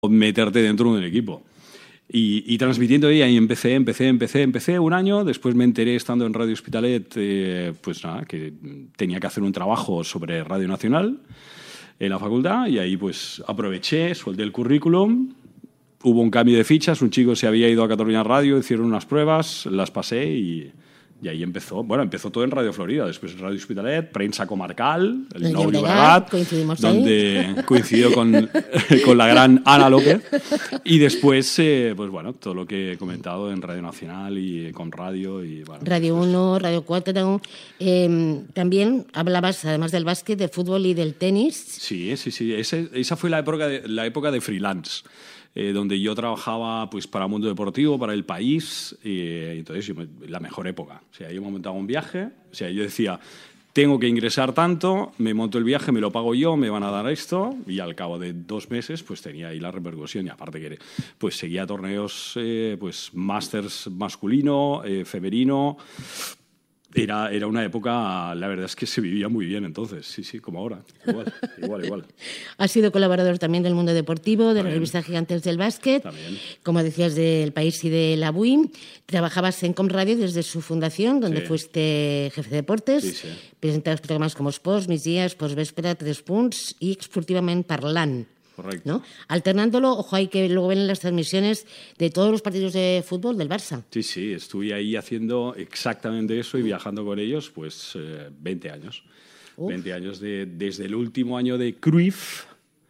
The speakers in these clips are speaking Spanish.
meterte dentro de un equipo. Y transmitiendo ahí empecé un año. Después me enteré, estando en Radio Hospitalet, pues nada, que tenía que hacer un trabajo sobre Radio Nacional en la facultad, y ahí pues aproveché, solté el currículum. Hubo un cambio de fichas, un chico se había ido a Catalunya Radio, hicieron unas pruebas, las pasé y ahí empezó. Bueno, empezó todo en Radio Florida, después en Radio Hospitalet, prensa comarcal, el Nou Llobregat, donde coincidió con la gran Ana López. Y después, pues bueno, todo lo que he comentado en Radio Nacional y con radio. Y, bueno, Radio 1, Radio 4. También hablabas, además del básquet, del fútbol y del tenis. Sí. Esa fue la época de freelance. Donde yo trabajaba pues para Mundo Deportivo, para El País, entonces la mejor época. O sea, yo me montaba un viaje, o sea, yo decía, tengo que ingresar tanto, me monto el viaje, me lo pago yo, me van a dar esto, y al cabo de 2 meses pues tenía ahí la repercusión, y aparte que pues seguía torneos, pues másters masculino, femenino. Era una época, la verdad es que se vivía muy bien entonces, sí, como ahora, igual. Has sido colaborador también del Mundo Deportivo, de la revista Gigantes del Básquet, también. Como decías, del País y de la BUI. Trabajabas en Com Radio desde su fundación, donde fuiste jefe de deportes, presentabas programas como Esports, Migdia, Esports Vespre, 3 Punts y Esportivament Parlant. Correcto. ¿No? Alternándolo, ojo, hay que luego ven las transmisiones de todos los partidos de fútbol del Barça. Sí, estuve ahí haciendo exactamente eso y viajando con ellos, pues 20 años. 20 años desde el último año de Cruyff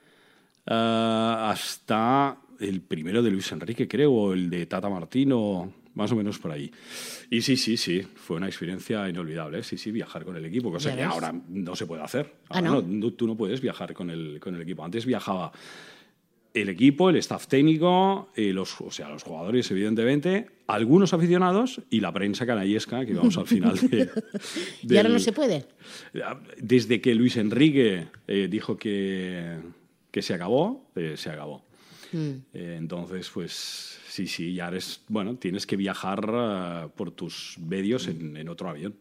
hasta el primero de Luis Enrique, creo, o el de Tata Martino, más o menos por ahí. Y sí, fue una experiencia inolvidable, sí, viajar con el equipo, cosa que ahora no se puede hacer. Ahora tú no puedes viajar con el equipo. Antes viajaba el equipo, el staff técnico, los jugadores, evidentemente, algunos aficionados y la prensa canallesca, que íbamos al final ¿Y ahora no se puede? Desde que Luis Enrique dijo que se acabó, se acabó. Entonces, pues sí, ya tienes que viajar por tus medios en otro avión.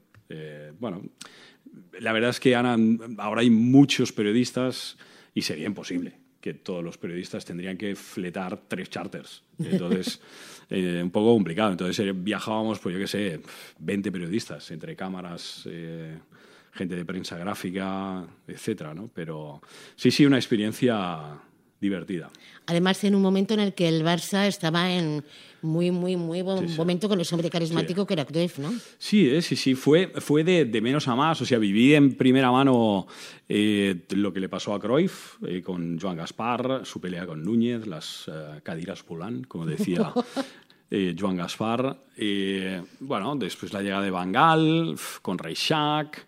La verdad es que ahora hay muchos periodistas y sería imposible que todos los periodistas tendrían que fletar 3 charters. Entonces, un poco complicado. Entonces viajábamos, pues yo qué sé, 20 periodistas entre cámaras, gente de prensa gráfica, etcétera, ¿no? Pero sí, una experiencia divertida. Además, en un momento en el que el Barça estaba en muy buen momento con ese hombre carismático que era Cruyff, ¿no? Sí. Fue de menos a más. O sea, viví en primera mano lo que le pasó a Cruyff con Joan Gaspar, su pelea con Núñez, las cadiras volant, como decía Joan Gaspar. Después la llegada de Van Gaal, con Reixac.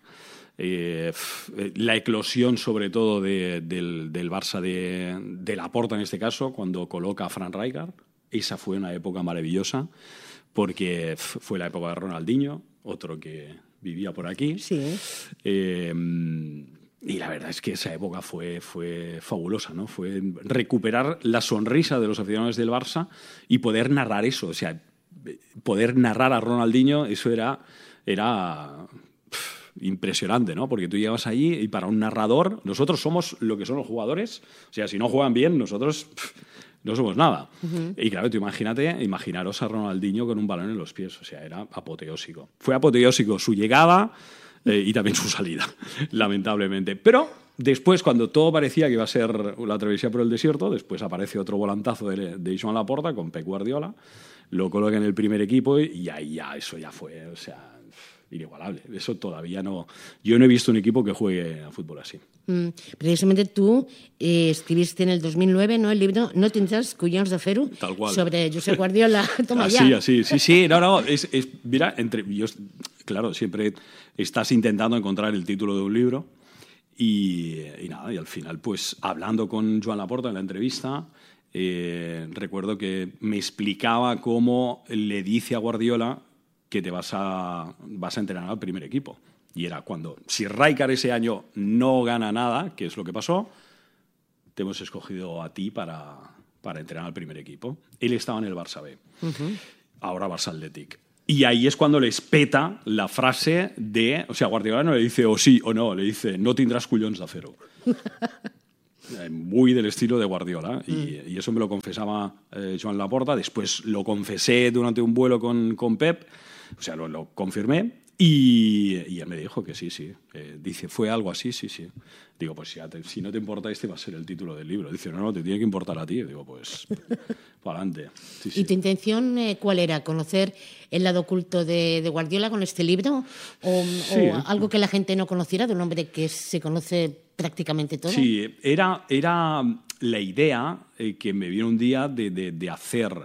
La eclosión sobre todo del Barça de Laporta en este caso, cuando coloca a Frank Rijkaard. Esa fue una época maravillosa porque fue la época de Ronaldinho, otro que vivía por aquí. Sí. Y la verdad es que esa época fue fabulosa, ¿no? Fue recuperar la sonrisa de los aficionados del Barça y poder narrar eso. O sea, poder narrar a Ronaldinho, eso era impresionante, ¿no? Porque tú llegas allí y para un narrador, nosotros somos lo que son los jugadores. O sea, si no juegan bien, nosotros no somos nada. Y claro, tú imaginaros a Ronaldinho con un balón en los pies. O sea, era apoteósico. Fue apoteósico su llegada y también su salida, lamentablemente. Pero después, cuando todo parecía que iba a ser la travesía por el desierto, después aparece otro volantazo de Joan Laporta con Pep Guardiola, lo coloca en el primer equipo y ahí eso ya fue, o sea, inigualable. Eso todavía no... Yo no he visto un equipo que juegue a fútbol así. Precisamente tú escribiste en el 2009, ¿no?, el libro No tendrás collons de fer-ho, tal cual, sobre Josep Guardiola. Toma ya. Sí. No. Mira, claro, siempre estás intentando encontrar el título de un libro y al final, pues, hablando con Joan Laporta en la entrevista, recuerdo que me explicaba cómo le dice a Guardiola que te vas a entrenar al primer equipo. Y era cuando, si Rijkaard ese año no gana nada, que es lo que pasó, te hemos escogido a ti para entrenar al primer equipo. Él estaba en el Barça B, ahora Barça Athletic. Y ahí es cuando les peta la frase de... O sea, Guardiola no le dice o sí o no, le dice no tendrás collons de fer-ho. muy del estilo de Guardiola. Y eso me lo confesaba Joan Laporta. Después lo confesé durante un vuelo con Pep. O sea, lo confirmé. Y él me dijo que sí. Dice, ¿fue algo así? Sí. Digo, pues si no te importa, este va a ser el título del libro. Dice, no, te tiene que importar a ti. Digo, pues, para adelante. Sí. ¿Y tu intención cuál era? ¿Conocer el lado oculto de Guardiola con este libro? ¿O algo que la gente no conociera de un hombre que se conoce prácticamente todo? Sí, era la idea que me vino un día de hacer...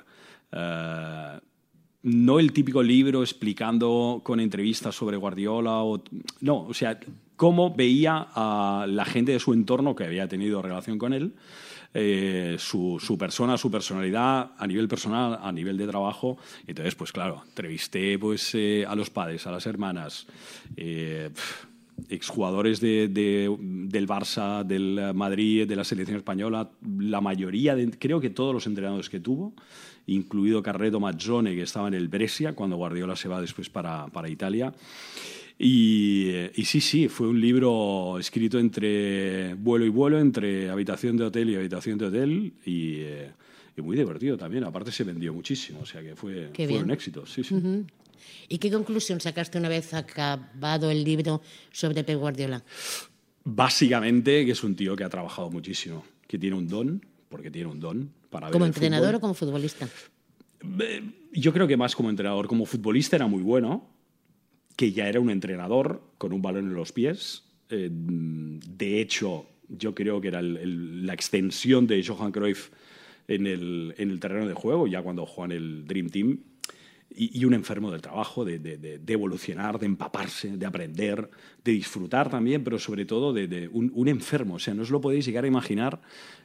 no el típico libro explicando con entrevistas sobre Guardiola. No, o sea, cómo veía a la gente de su entorno que había tenido relación con él, su persona, su personalidad a nivel personal, a nivel de trabajo. Entonces, pues claro, entrevisté pues, a los padres, a las hermanas, exjugadores del Barça, del Madrid, de la selección española, la mayoría, creo que todos los entrenadores que tuvo, incluido Carreto Mazzone, que estaba en el Brescia, cuando Guardiola se va después para Italia. Y sí, fue un libro escrito entre vuelo y vuelo, entre habitación de hotel y habitación de hotel, y muy divertido también. Aparte se vendió muchísimo, o sea que fue un éxito. Sí. Uh-huh. ¿Y qué conclusión sacaste una vez acabado el libro sobre Pep Guardiola? Básicamente que es un tío que ha trabajado muchísimo, que tiene un don, porque tiene un don para ver ¿Como el entrenador fútbol. o como futbolista? Yo creo que más como entrenador. Como futbolista era muy bueno, que ya era un entrenador con un balón en los pies. De hecho, yo creo que era la extensión de Johan Cruyff en el terreno de juego, ya cuando jugó en el Dream Team. Y un enfermo del trabajo, de evolucionar, de empaparse, de aprender, de disfrutar también, pero sobre todo de un enfermo. O sea, no os lo podéis llegar a imaginar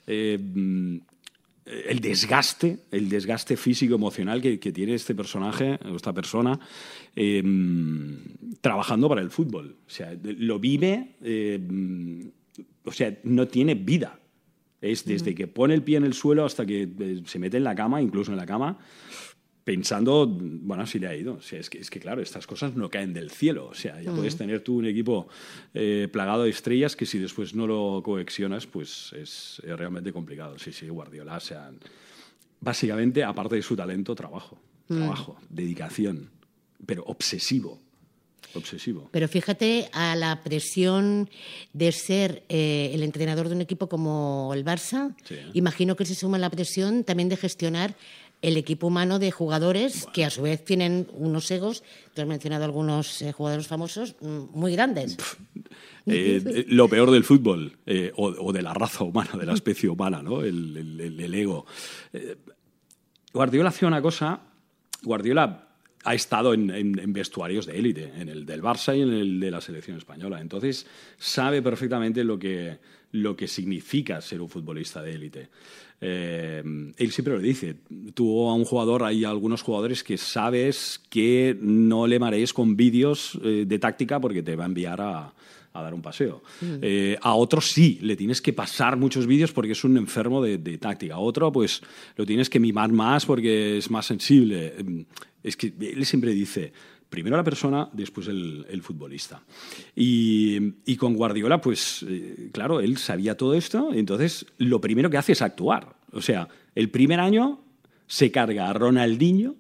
el desgaste físico-emocional que tiene este personaje, o esta persona, trabajando para el fútbol. O sea, lo vive, o sea, no tiene vida. Es desde que pone el pie en el suelo hasta que se mete en la cama, incluso en la cama, pensando, bueno, si le ha ido. O sea, es que, claro, estas cosas no caen del cielo. O sea, ya puedes tener tú un equipo plagado de estrellas que si después no lo coexionas, pues es realmente complicado. Sí, Guardiola, o sea, básicamente, aparte de su talento, trabajo, dedicación, pero obsesivo. Pero fíjate a la presión de ser el entrenador de un equipo como el Barça. Sí. Imagino que se suma la presión también de gestionar el equipo humano de jugadores que a su vez tienen unos egos, tú has mencionado algunos jugadores famosos, muy grandes. Lo peor del fútbol, o de la raza humana, de la especie humana, ¿no? El ego. Guardiola hacía una cosa, Guardiola ha estado en vestuarios de élite, en el del Barça y en el de la selección española. Entonces sabe perfectamente lo que significa ser un futbolista de élite. Él siempre lo dice. Tú a un jugador, hay algunos jugadores que sabes que no le marees con vídeos de táctica porque te va a enviar a dar un paseo. A otros sí, le tienes que pasar muchos vídeos porque es un enfermo de táctica. A otro, pues, lo tienes que mimar más porque es más sensible. Es que él siempre dice, primero la persona, después el futbolista. Y con Guardiola, pues, claro, él sabía todo esto, entonces lo primero que hace es actuar. O sea, el primer año se carga a Ronaldinho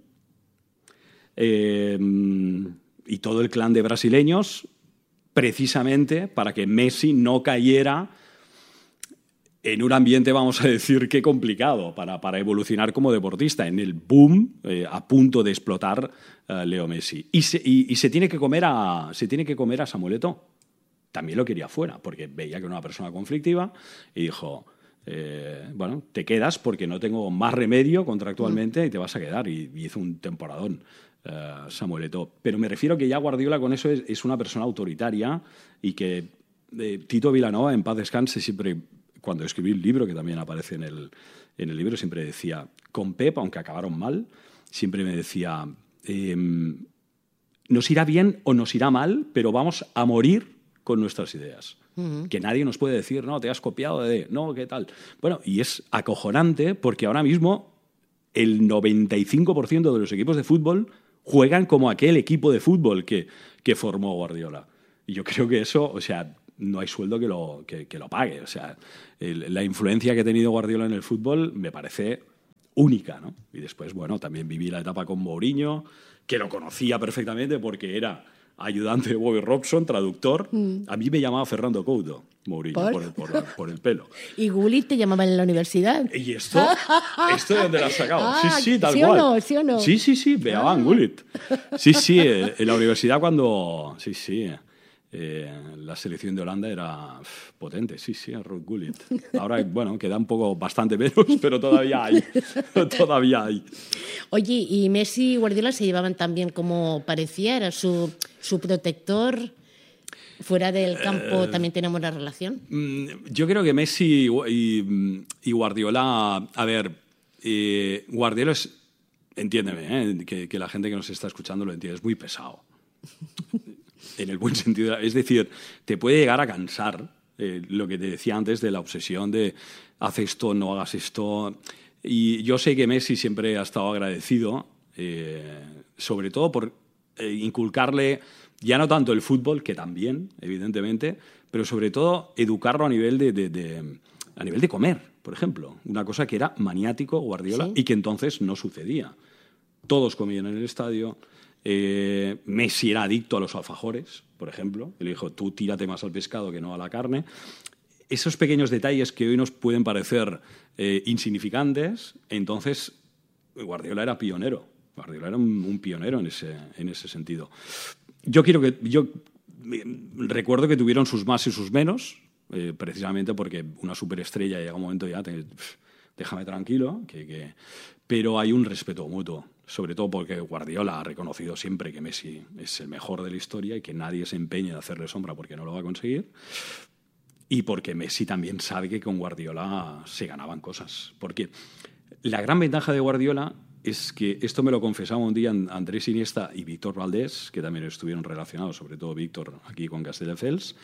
y todo el clan de brasileños precisamente para que Messi no cayera en un ambiente, vamos a decir, que complicado para evolucionar como deportista, en el boom a punto de explotar Leo Messi. Y se tiene que comer a Samuel Eto'o. También lo quería fuera, porque veía que era una persona conflictiva y dijo, bueno, te quedas porque no tengo más remedio contractualmente y te vas a quedar. Y hizo un temporadón Samuel Eto'o. Pero me refiero que ya Guardiola con eso es una persona autoritaria y que Tito Vilanova, en paz descanse, siempre, cuando escribí el libro, que también aparece en el libro, siempre decía, con Pep, aunque acabaron mal, siempre me decía, nos irá bien o nos irá mal, pero vamos a morir con nuestras ideas. Que nadie nos puede decir, no, te has copiado de, no, ¿qué tal? Bueno, y es acojonante porque ahora mismo el 95% de los equipos de fútbol juegan como aquel equipo de fútbol que formó Guardiola. Y yo creo que eso, o sea, no hay sueldo que lo pague. O sea, la influencia que ha tenido Guardiola en el fútbol me parece única, ¿no? Y después, bueno, también viví la etapa con Mourinho, que lo conocía perfectamente porque era ayudante de Bobby Robson, traductor. A mí me llamaba Fernando Couto, Mourinho, por el pelo. ¿Y Gullit te llamaban en la universidad? ¿Y esto de dónde lo has sacado? Sí, tal ¿sí cual. ¿Sí o no? Sí, me llamaban Gullit. Sí, en la universidad cuando... la selección de Holanda era potente, Ruud Gullit. Ahora, bueno, queda bastante menos, pero todavía hay. Oye, ¿y Messi y Guardiola se llevaban tan bien como parecía? ¿Era su protector? ¿Fuera del campo también tenemos la relación? Yo creo que Messi y Guardiola... A ver, Guardiola es... Entiéndeme, que la gente que nos está escuchando lo entiende, es muy pesado. En el buen sentido. Es decir, te puede llegar a cansar lo que te decía antes de la obsesión de haz esto, no hagas esto. Y yo sé que Messi siempre ha estado agradecido, sobre todo por inculcarle ya no tanto el fútbol, que también, evidentemente, pero sobre todo educarlo a nivel de comer, por ejemplo. Una cosa que era maniático Guardiola y que entonces no sucedía. Todos comían en el estadio. Messi era adicto a los alfajores, por ejemplo. Él dijo, tú tírate más al pescado que no a la carne. Esos pequeños detalles que hoy nos pueden parecer insignificantes, entonces Guardiola era pionero. Guardiola era un pionero en ese sentido. Yo recuerdo que tuvieron sus más y sus menos, precisamente porque una superestrella llega un momento ya, déjame tranquilo, pero hay un respeto mutuo. Sobre todo porque Guardiola ha reconocido siempre que Messi es el mejor de la historia y que nadie se empeñe de hacerle sombra porque no lo va a conseguir. Y porque Messi también sabe que con Guardiola se ganaban cosas. Porque la gran ventaja de Guardiola es que, esto me lo confesaba un día Andrés Iniesta y Víctor Valdés, que también estuvieron relacionados, sobre todo Víctor aquí con Castelldefels,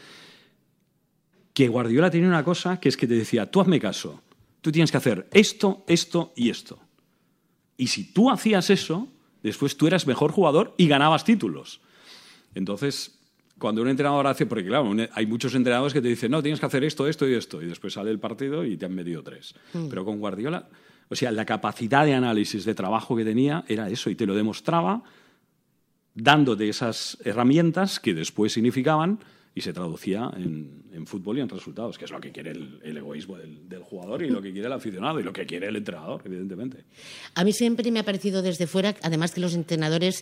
que Guardiola tenía una cosa que es que te decía, tú hazme caso, tú tienes que hacer esto, esto y esto. Y si tú hacías eso, después tú eras mejor jugador y ganabas títulos. Entonces, cuando un entrenador hace... Porque claro, hay muchos entrenadores que te dicen, no, tienes que hacer esto, esto y esto. Y después sale el partido y te han metido 3. Pero con Guardiola, o sea, la capacidad de análisis, de trabajo que tenía era eso. Y te lo demostraba dándote esas herramientas que después significaban y se traducía en fútbol y en resultados, que es lo que quiere el egoísmo del jugador y lo que quiere el aficionado y lo que quiere el entrenador, evidentemente. A mí siempre me ha parecido desde fuera, además que los entrenadores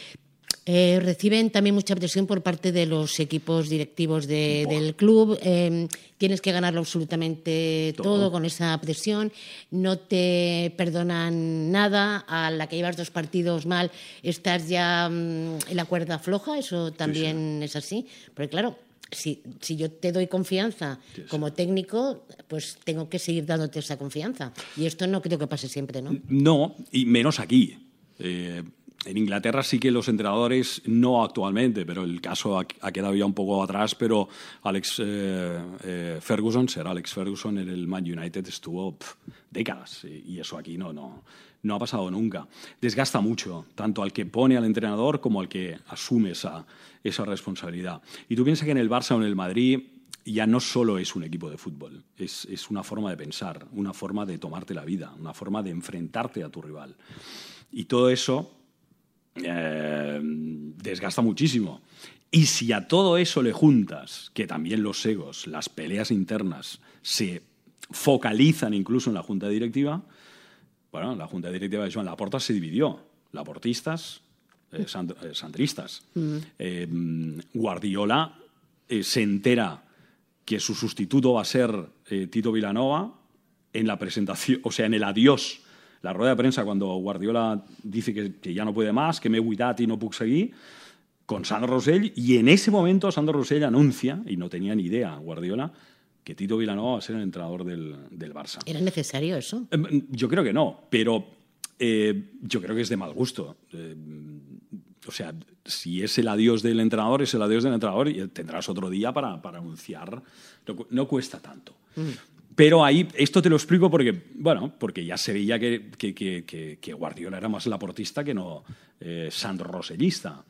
reciben también mucha presión por parte de los equipos directivos del club. Tienes que ganarlo absolutamente todo con esa presión. No te perdonan nada. A la que llevas 2 partidos mal, estás ya en la cuerda floja. Eso también es así. Porque claro, si yo te doy confianza como técnico, pues tengo que seguir dándote esa confianza. Y esto no creo que pase siempre, ¿no? No, y menos aquí. En Inglaterra sí que los entrenadores, no actualmente, pero el caso ha quedado ya un poco atrás, pero Sir Alex Ferguson en el Man United estuvo décadas y eso aquí no ha pasado nunca. Desgasta mucho, tanto al que pone al entrenador como al que asume esa responsabilidad. Y tú piensas que en el Barça o en el Madrid ya no solo es un equipo de fútbol, es una forma de pensar, una forma de tomarte la vida, una forma de enfrentarte a tu rival. Y todo eso desgasta muchísimo. Y si a todo eso le juntas que también los egos, las peleas internas se focalizan incluso en la junta directiva, bueno, la junta directiva de Joan Laporta se dividió, laportistas, santristas. Guardiola se entera que su sustituto va a ser Tito Vilanova en la presentación, o sea, en el adiós. La rueda de prensa, cuando Guardiola dice que ya no puede más, que m'he cuidat i no puc seguir, con Sandro Rosell, y en ese momento Sandro Rosell anuncia, y no tenía ni idea Guardiola, que Tito Vilanova va a ser el entrenador del Barça. ¿Era necesario eso? Yo creo que no, pero yo creo que es de mal gusto. O sea, si es el adiós del entrenador, es el adiós del entrenador y tendrás otro día para anunciar. No cuesta tanto. Pero ahí, esto te lo explico porque ya se veía que Guardiola era más laportista que no Sandro Rosellista.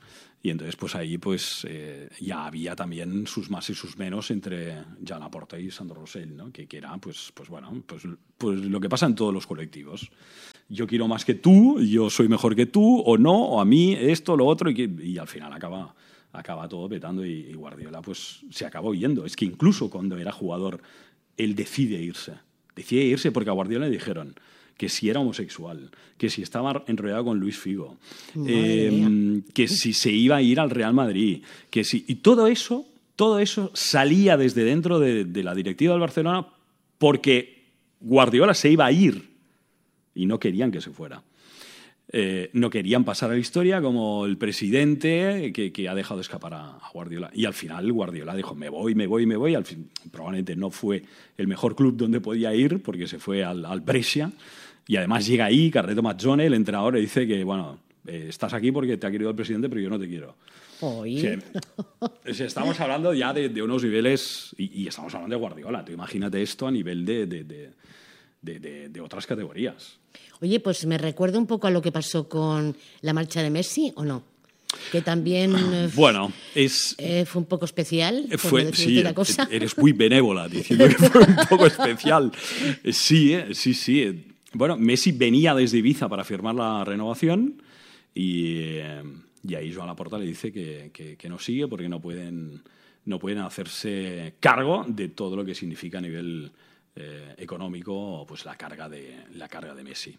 Y entonces, pues ahí pues ya había también sus más y sus menos entre Joan Laporta y Sandro Rosell, ¿no? Que era, pues lo que pasa en todos los colectivos. Yo quiero más que tú, yo soy mejor que tú, o no, o a mí, esto, lo otro, y al final acaba todo petando y Guardiola pues se acabó yendo. Es que incluso cuando era jugador, él decide irse. Decide irse porque a Guardiola le dijeron que si era homosexual, que si estaba enrollado con Luis Figo, que si se iba a ir al Real Madrid, que si... Y todo eso salía desde dentro de la directiva del Barcelona porque Guardiola se iba a ir y no querían que se fuera. No querían pasar a la historia como el presidente que ha dejado escapar a Guardiola. Y al final Guardiola dijo, me voy. Al fin, probablemente no fue el mejor club donde podía ir porque se fue al Brescia. Y además llega ahí Carleto Mazzone, el entrenador, y dice que, bueno, estás aquí porque te ha querido el presidente, pero yo no te quiero. O sea, estamos hablando ya de unos niveles, y estamos hablando de Guardiola. Tú imagínate esto a nivel de otras categorías. Oye, pues me recuerda un poco a lo que pasó con la marcha de Messi, ¿o no? Que también bueno, fue un poco especial. Sí, la cosa. Eres muy benévola diciendo que fue un poco especial. Sí. Bueno, Messi venía desde Ibiza para firmar la renovación y ahí Joan Laporta le dice que no sigue porque no pueden hacerse cargo de todo lo que significa a nivel económico, pues la carga de Messi.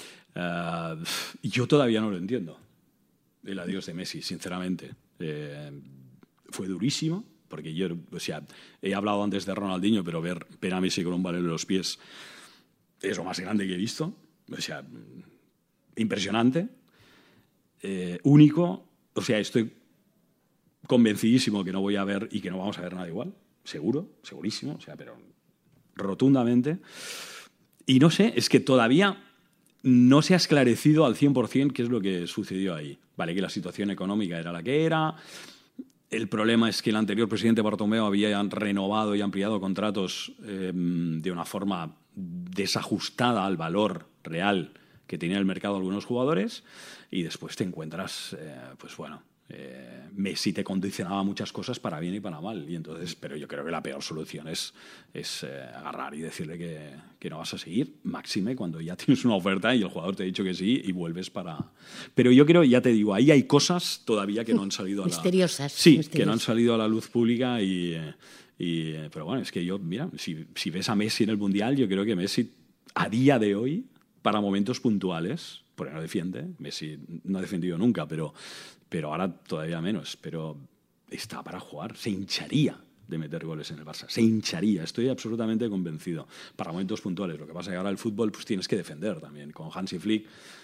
Yo todavía no lo entiendo, el adiós de Messi, sinceramente. Fue durísimo, porque yo, o sea, he hablado antes de Ronaldinho, pero ver a Messi con un balón en los pies es lo más grande que he visto. O sea, impresionante, único. O sea, estoy convencidísimo que no voy a ver y que no vamos a ver nada igual. Segurísimo, o sea, pero rotundamente. Y no sé, es que todavía no se ha esclarecido al 100% qué es lo que sucedió ahí. Vale, que la situación económica era la que era. El problema es que el anterior presidente Bartomeu había renovado y ampliado contratos de una forma desajustada al valor real que tenía el mercado algunos jugadores, y después te encuentras, Messi te condicionaba muchas cosas para bien y para mal, y entonces, pero yo creo que la peor solución es agarrar y decirle que no vas a seguir, máxime cuando ya tienes una oferta y el jugador te ha dicho que sí y vuelves para... Pero yo creo, ya te digo, ahí hay cosas todavía que no han salido a la... Misteriosas. Sí, que no han salido a la luz pública pero bueno, es que yo, mira, si ves a Messi en el Mundial, yo creo que Messi, a día de hoy, para momentos puntuales, porque no defiende, Messi no ha defendido nunca, pero ahora todavía menos, pero está para jugar, se hincharía de meter goles en el Barça, se hincharía, estoy absolutamente convencido, para momentos puntuales. Lo que pasa es que ahora el fútbol pues tienes que defender también, con Hansi Flick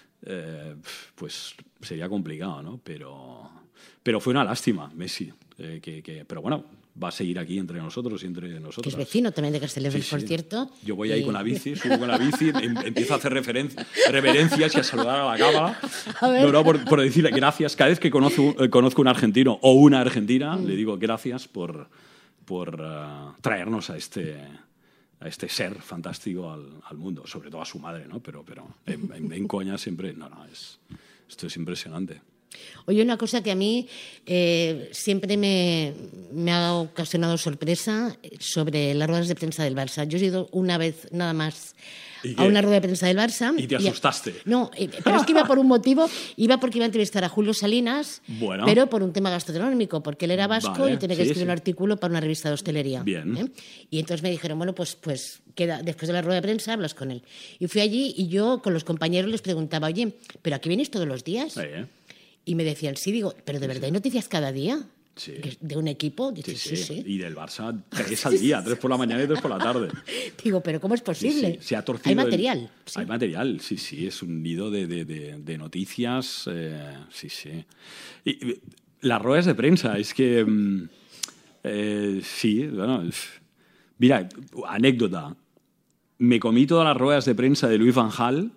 pues sería complicado, ¿no? Pero fue una lástima, Messi, pero bueno, va a seguir aquí entre nosotros y entre nosotros. Que es vecino también de Castelldefels, por cierto. Yo voy ahí con la bici, subo con la bici, empiezo a hacer reverencias y a saludar a la cámara. No, por decirle gracias. Cada vez que conozco un argentino o una argentina, le digo gracias por traernos a este ser fantástico al mundo, sobre todo a su madre, ¿no? Pero en coña siempre... esto es impresionante. Oye, una cosa que a mí siempre me ha ocasionado sorpresa sobre las ruedas de prensa del Barça. Yo he ido una vez nada más a una rueda de prensa del Barça. ¿Y te asustaste? No, pero es que iba por un motivo. Iba porque iba a entrevistar a Julio Salinas, pero por un tema gastronómico, porque él era vasco y tenía que escribir un artículo para una revista de hostelería. Bien. Y entonces me dijeron, bueno, pues queda, después de la rueda de prensa hablas con él. Y fui allí y yo con los compañeros les preguntaba, oye, ¿pero aquí vienes todos los días? Sí. Y me decían, sí, digo, ¿pero de verdad hay noticias cada día? Sí. ¿De un equipo? Dices, sí. Y del Barça 3 al día, 3 por la mañana y 3 por la tarde. Digo, ¿pero cómo es posible? Sí. Se ha torcido. Hay material. Hay material, sí. Es un nido de noticias. Sí. Y las ruedas de prensa, es que... sí, bueno... Mira, anécdota. Me comí todas las ruedas de prensa de Louis van Gaal,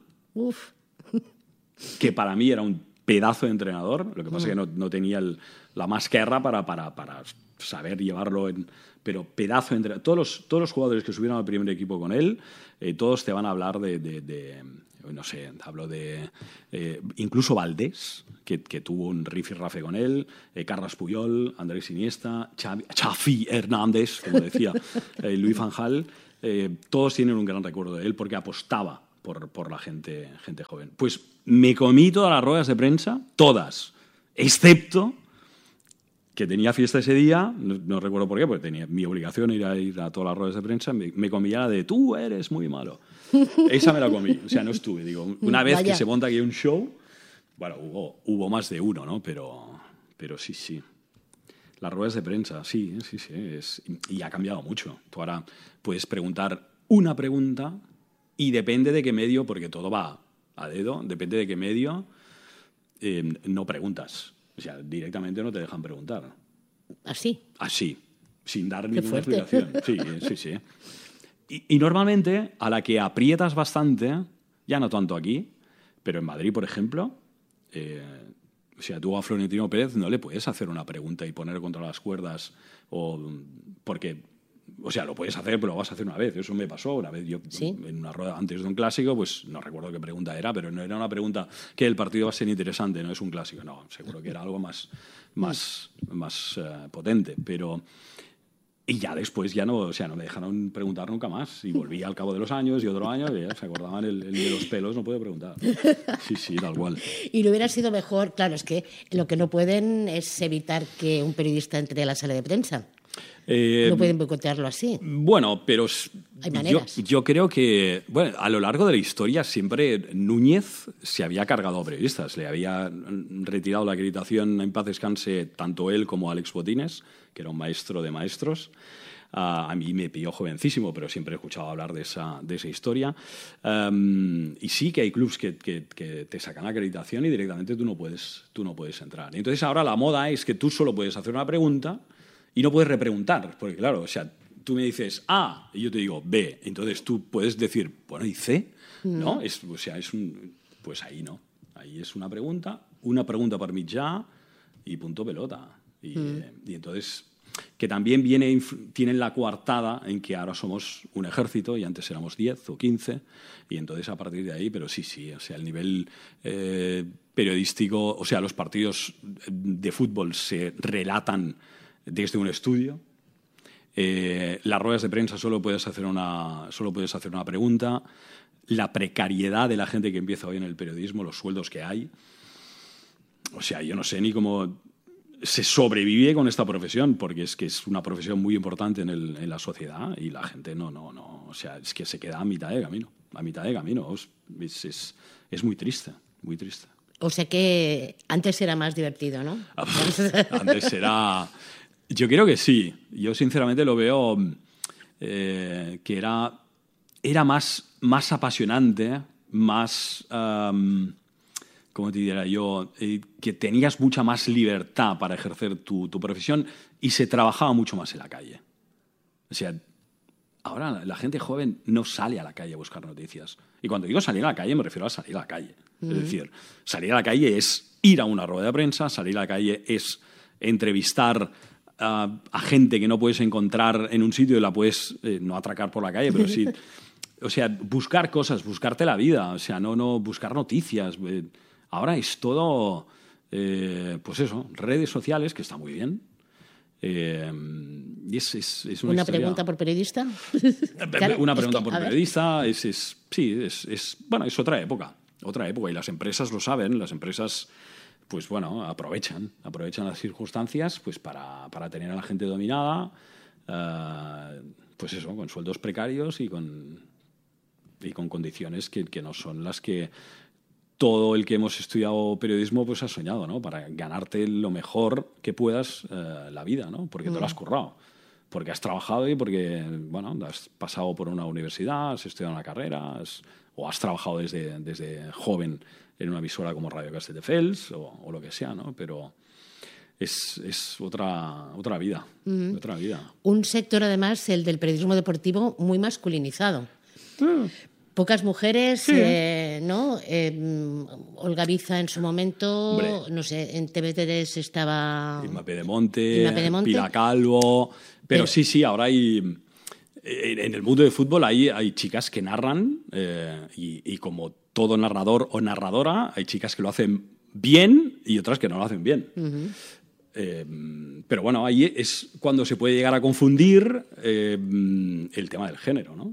que para mí era un pedazo de entrenador. Lo que pasa es que no tenía la masquerra para saber llevarlo pero pedazo de entrenador. Todos los jugadores que subieron al primer equipo con él, todos te van a hablar no sé, hablo de incluso Valdés, que tuvo un rifirrafe con él, Carles Puyol, Andrés Iniesta, Xavi Hernández, como decía Luis van Gaal, todos tienen un gran recuerdo de él porque apostaba por la gente joven. Pues me comí todas las ruedas de prensa, todas, excepto que tenía fiesta ese día, no recuerdo por qué, porque tenía mi obligación ir a todas las ruedas de prensa, me comía la de tú eres muy malo. Esa me la comí, o sea, no estuve. Digo, una vez que se monta aquí un show, bueno, hubo más de uno, ¿no? Pero sí. Las ruedas de prensa, sí. Y ha cambiado mucho. Tú ahora puedes preguntar una pregunta y depende de qué medio, porque todo va a dedo, depende de qué medio, no preguntas. O sea, directamente no te dejan preguntar. ¿Así? Así, sin dar ninguna explicación. Sí. Y normalmente, a la que aprietas bastante, ya no tanto aquí, pero en Madrid, por ejemplo, o sea, tú a Florentino Pérez no le puedes hacer una pregunta y poner contra las cuerdas, porque, o sea, lo puedes hacer, pero lo vas a hacer una vez. Eso me pasó una vez. Yo, en una rueda antes de un clásico, pues no recuerdo qué pregunta era, pero no era una pregunta que el partido va a ser interesante, no es un clásico. No, seguro que era algo más potente, pero... Y ya después ya no, o sea, no me dejaron preguntar nunca más. Y volví al cabo de los años y otro año, y ya se acordaban el de los pelos, no puede preguntar. Sí, tal cual. Y no hubiera sido mejor, claro, es que lo que no pueden es evitar que un periodista entre a la sala de prensa. No pueden boicotearlo así. Bueno, pero hay maneras. Yo creo que, bueno, a lo largo de la historia siempre Núñez se había cargado a periodistas. Le había retirado la acreditación, en paz descanse, tanto él como Alex Botines, que era un maestro de maestros. A mí me pilló jovencísimo, pero siempre he escuchado hablar de esa historia. Y sí que hay clubs que te sacan la acreditación y directamente tú no puedes entrar. Entonces ahora la moda es que tú solo puedes hacer una pregunta y no puedes repreguntar, porque claro, o sea, tú me dices A y yo te digo B, entonces tú puedes decir, bueno, ¿y C? ¿No? Pues ahí no. Ahí es una pregunta per mitjà y punto pelota. Y entonces, que también tienen la coartada en que ahora somos un ejército y antes éramos 10 o 15, y entonces a partir de ahí, pero sí, o sea, el nivel periodístico, o sea, los partidos de fútbol se relatan desde un estudio. Las ruedas de prensa solo puedes hacer una pregunta. La precariedad de la gente que empieza hoy en el periodismo, los sueldos que hay. O sea, yo no sé ni cómo se sobrevive con esta profesión, porque es que es una profesión muy importante en la sociedad y la gente no. O sea, es que se queda a mitad de camino. Es muy triste, muy triste. O sea que antes era más divertido, ¿no? Antes era... Yo creo que sí. Yo sinceramente lo veo que era más apasionante, más, ¿cómo te diría yo? Que tenías mucha más libertad para ejercer tu profesión y se trabajaba mucho más en la calle. O sea, ahora la gente joven no sale a la calle a buscar noticias. Y cuando digo salir a la calle me refiero a salir a la calle. Es decir, salir a la calle es ir a una rueda de prensa, salir a la calle es entrevistar a gente que no puedes encontrar en un sitio y la puedes no atracar por la calle, pero sí, o sea, buscar cosas, buscarte la vida, o sea, no buscar noticias. Ahora es todo, pues eso, redes sociales, que está muy bien. Y es ¿Una pregunta por periodista? Una pregunta por periodista, bueno, es otra época, y las empresas lo saben, las empresas... pues bueno, aprovechan las circunstancias pues para tener a la gente dominada, pues eso, con sueldos precarios y con condiciones que no son las que todo el que hemos estudiado periodismo pues ha soñado, ¿no? Para ganarte lo mejor que puedas la vida, ¿no? Porque te lo has currado, porque has trabajado y porque, bueno, has pasado por una universidad, has estudiado una carrera, o has trabajado desde joven en una emisora como Radio Castelldefels o lo que sea, ¿no? Pero es otra vida, otra vida. Un sector, además, el del periodismo deportivo, muy masculinizado. Pocas mujeres, sí. ¿No? Olga Biza en su momento, hombre, no sé, en TV3 estaba... Inma Pedemonte, Pilar Calvo... Pero sí, ahora hay... en el mundo del fútbol hay chicas que narran y como todo narrador o narradora, hay chicas que lo hacen bien y otras que no lo hacen bien. Pero bueno, ahí es cuando se puede llegar a confundir el tema del género, ¿no?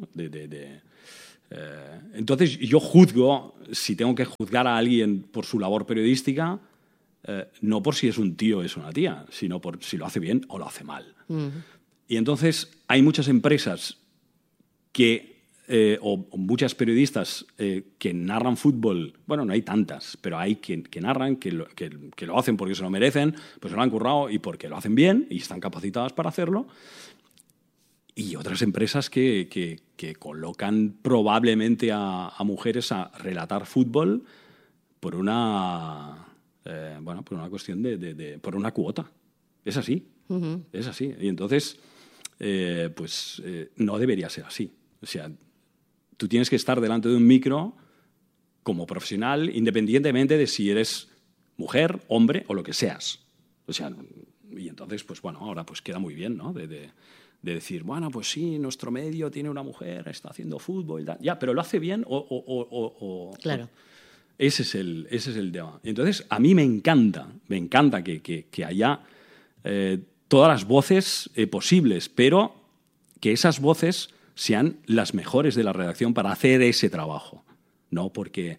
Entonces yo juzgo, si tengo que juzgar a alguien por su labor periodística, no por si es un tío o es una tía, sino por si lo hace bien o lo hace mal. Y entonces hay muchas empresas o muchas periodistas que narran fútbol. Bueno, no hay tantas, pero hay que narran, que lo hacen porque se lo merecen, pues se lo han currado y porque lo hacen bien y están capacitadas para hacerlo. Y otras empresas que colocan probablemente a mujeres a relatar fútbol por una cuestión por una cuota. Es así. Es así. Y entonces, no debería ser así. O sea, tú tienes que estar delante de un micro como profesional, independientemente de si eres mujer, hombre o lo que seas. O sea, y entonces, pues bueno, ahora pues queda muy bien, ¿no? De decir, bueno, pues sí, nuestro medio tiene una mujer, está haciendo fútbol y tal. Ya, pero ¿lo hace bien Claro. Ese es el tema. Entonces, a mí me encanta que haya todas las voces posibles, pero que esas voces sean las mejores de la redacción para hacer ese trabajo, no porque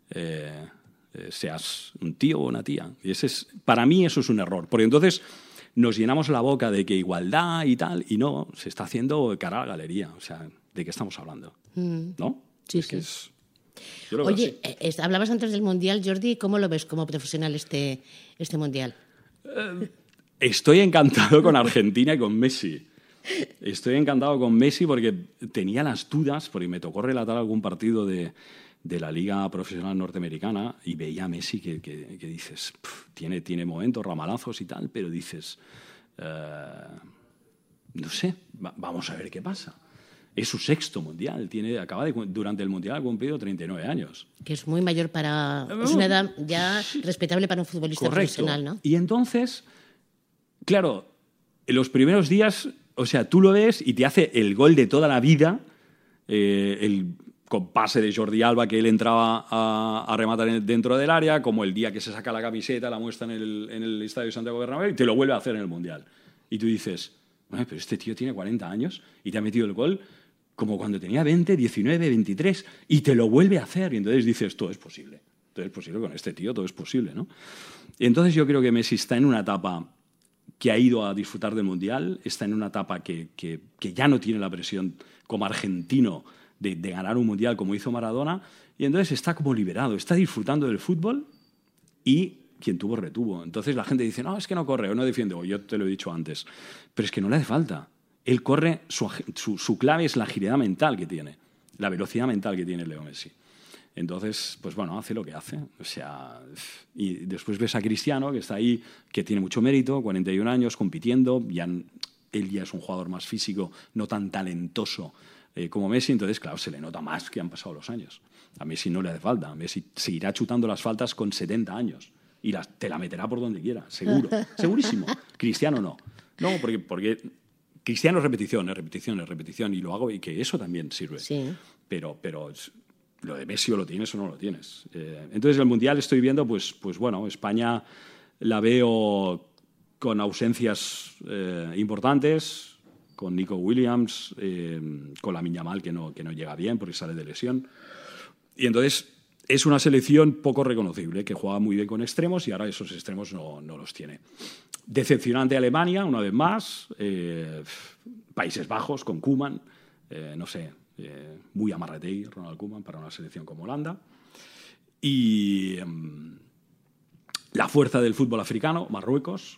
seas un tío o una tía. Y para mí eso es un error, porque entonces nos llenamos la boca de que igualdad y tal, y no, se está haciendo cara a la galería. O sea, ¿de qué estamos hablando? ¿No? Sí, sí. Oye, hablabas antes del Mundial, Jordi, ¿cómo lo ves como profesional este Mundial? Estoy encantado con Argentina y con Messi. Estoy encantado con Messi porque tenía las dudas, porque me tocó relatar algún partido de la Liga Profesional Norteamericana y veía a Messi que dices, tiene momentos, ramalazos y tal, pero dices, no sé, vamos a ver qué pasa. Es su sexto mundial, durante el mundial ha cumplido 39 años. Que es muy mayor es una edad ya respetable para un futbolista profesional, ¿no? Y entonces, claro, en los primeros días, o sea, tú lo ves y te hace el gol de toda la vida, con pase de Jordi Alba, que él entraba a rematar dentro del área, como el día que se saca la camiseta, la muestra en el Estadio Santiago Bernabéu y te lo vuelve a hacer en el Mundial. Y tú dices, pero este tío tiene 40 años y te ha metido el gol como cuando tenía 20, 19, 23 y te lo vuelve a hacer. Y entonces dices, todo es posible. Todo es posible con este tío, todo es posible, ¿no? Y entonces yo creo que Messi está en una etapa que ha ido a disfrutar del Mundial, está en una etapa que ya no tiene la presión como argentino de ganar un Mundial como hizo Maradona, y entonces está como liberado, está disfrutando del fútbol y quien tuvo, retuvo. Entonces la gente dice, no, es que no corre o no defiende, o yo te lo he dicho antes, pero es que no le hace falta. Él corre, su clave es la agilidad mental que tiene, la velocidad mental que tiene Leo Messi. Entonces, pues bueno, hace lo que hace. O sea, y después ves a Cristiano, que está ahí, que tiene mucho mérito, 41 años, compitiendo. Él ya es un jugador más físico, no tan talentoso como Messi. Entonces, claro, se le nota más que han pasado los años. A Messi no le hace falta. A Messi seguirá chutando las faltas con 70 años. Y te la meterá por donde quiera, seguro. Segurísimo. Cristiano no. No, porque Cristiano es repetición. Y lo hago y que eso también sirve. Sí. Pero lo de Messi o lo tienes o no lo tienes. Entonces el Mundial estoy viendo, pues bueno, España la veo con ausencias importantes, con Nico Williams, con Lamine Yamal que no llega bien porque sale de lesión. Y entonces es una selección poco reconocible, que juega muy bien con extremos y ahora esos extremos no los tiene. Decepcionante Alemania, una vez más. Países Bajos con Koeman, no sé. Muy amarretei Ronald Koeman para una selección como Holanda. Y la fuerza del fútbol africano, Marruecos.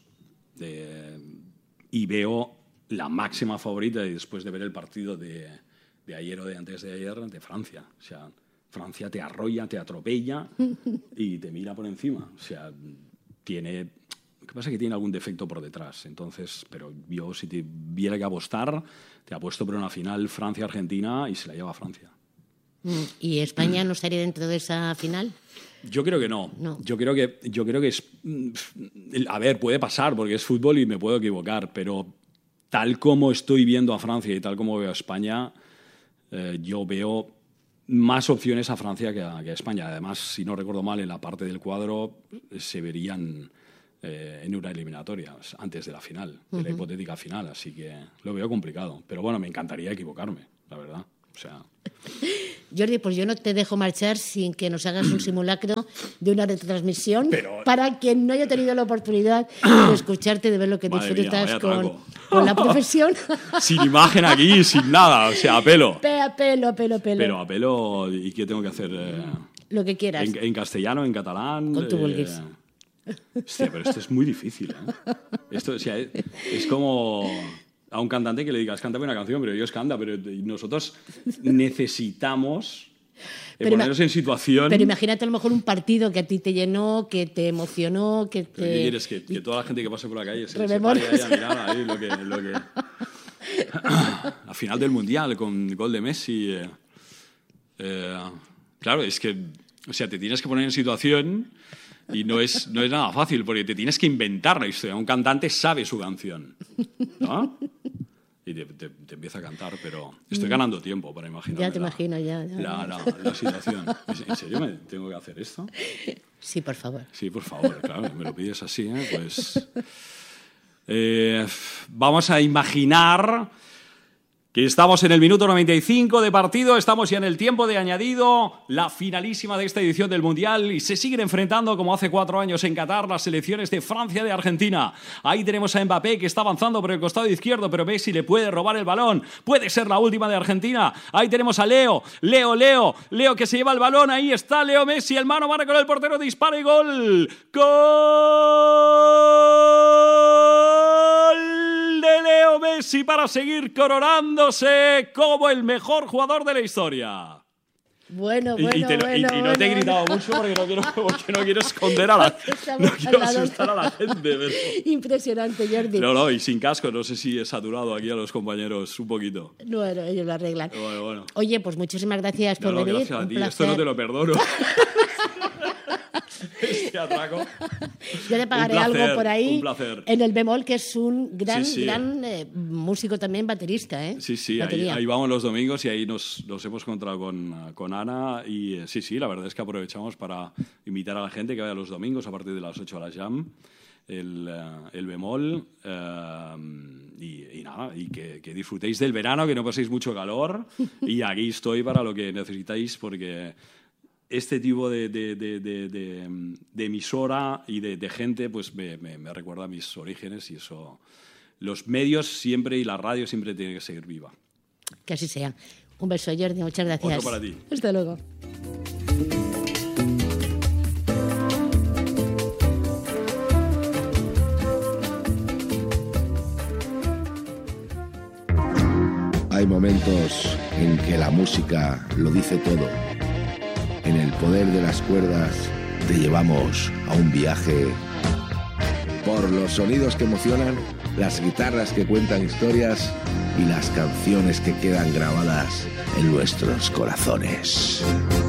Y veo la máxima favorita después de ver el partido de ayer o de antes de ayer de Francia. O sea, Francia te arrolla, te atropella y te mira por encima. O sea, lo que pasa es que tiene algún defecto por detrás. Entonces, pero yo si te viera que apostar, te apuesto por una final Francia-Argentina y se la lleva Francia. ¿Y España no estaría dentro de esa final? Yo creo que no. Yo creo que es... A ver, puede pasar porque es fútbol y me puedo equivocar, pero tal como estoy viendo a Francia y tal como veo a España, yo veo más opciones a Francia que a España. Además, si no recuerdo mal, en la parte del cuadro se verían en una eliminatoria antes de la final, de la hipotética final, así que lo veo complicado. Pero bueno, me encantaría equivocarme, la verdad. O sea... Jordi, pues yo no te dejo marchar sin que nos hagas un simulacro de una retransmisión para quien no haya tenido la oportunidad de escucharte, de ver lo que disfrutas con la profesión. Sin imagen aquí, sin nada, o sea, a pelo. A pelo. Pero a pelo, ¿y qué tengo que hacer? Lo que quieras. En castellano, en catalán. Con tu vulguis. Hostia, pero esto es muy difícil, ¿eh? Esto, o sea, es como... a un cantante que le digas, cántame una canción, pero ellos cantan, pero nosotros necesitamos ponernos en situación... Pero imagínate a lo mejor un partido que a ti te llenó, que te emocionó, que te... ¿Qué quieres? Que toda la gente que pase por la calle se pare ahí a mirar ahí lo que... La final del Mundial con gol de Messi... claro, es que... O sea, te tienes que poner en situación... Y no es nada fácil, porque te tienes que inventar la historia. Un cantante sabe su canción, ¿no? Y te empieza a cantar, pero estoy ganando tiempo para imaginarme. Ya te imagino, ya. La situación. ¿En serio me tengo que hacer esto? Sí, por favor. Sí, por favor, claro. Me lo pides así, pues... vamos a imaginar... que estamos en el minuto 95 de partido, estamos ya en el tiempo de añadido, la finalísima de esta edición del Mundial, y se siguen enfrentando, como hace 4 años en Qatar, las selecciones de Francia y de Argentina. Ahí tenemos a Mbappé, que está avanzando por el costado izquierdo, pero Messi le puede robar el balón. Puede ser la última de Argentina. Ahí tenemos a Leo que se lleva el balón. Ahí está Leo Messi, el mano a mano con el portero, dispara y gol. ¡Gol de Leo Messi para seguir coronándose como el mejor jugador de la historia! Bueno. Y no te he gritado mucho porque no quiero esconder a la... No quiero asustar a la gente. Pero... Impresionante, Jordi. No, y sin casco. No sé si he saturado aquí a los compañeros un poquito. Bueno, ellos lo arreglan. Bueno. Oye, pues muchísimas gracias por venir. Gracias a ti. Esto no te lo perdono. Este atraco. Yo le pagaré algo por ahí. Un placer. En el Bemol, que es un gran músico también, baterista, ¿eh? Sí, ahí vamos los domingos y ahí nos hemos encontrado con Ana y sí, la verdad es que aprovechamos para invitar a la gente que vaya los domingos a partir de las 8 a la Jam, el Bemol, y nada, y que disfrutéis del verano, que no paséis mucho calor, y aquí estoy para lo que necesitáis, porque... este tipo de emisora y de gente pues me recuerda a mis orígenes, y eso, los medios siempre y la radio siempre tiene que seguir viva. Que así sea. Un beso, Jordi, muchas gracias. Otro para ti. Hasta luego. Hay momentos en que la música lo dice todo. En el poder de las cuerdas te llevamos a un viaje por los sonidos que emocionan, las guitarras que cuentan historias y las canciones que quedan grabadas en nuestros corazones.